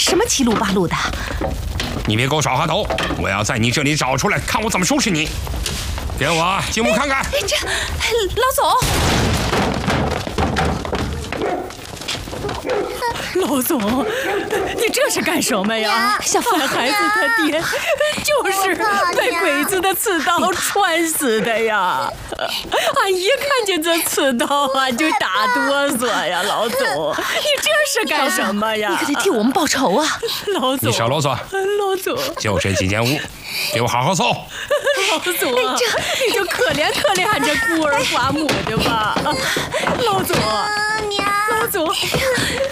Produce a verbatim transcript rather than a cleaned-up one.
什么七路八路的？ 你别给我耍滑头！我要在你这里找出来，看我怎么收拾你！给我进屋看看。 这，老总。 老总，你这是干什么呀？ 小凤， 孩子他爹就是被鬼子的刺刀穿死的呀！俺一看见这刺刀，俺就打哆嗦呀！老总，你这是干什么呀？ 你可得替我们报仇啊！ 老总， 你少啰嗦。 老总， 就这几间屋，给我好好搜。 老总啊，你就可怜可怜俺这孤儿寡母的吧！老总， 娘， 老总。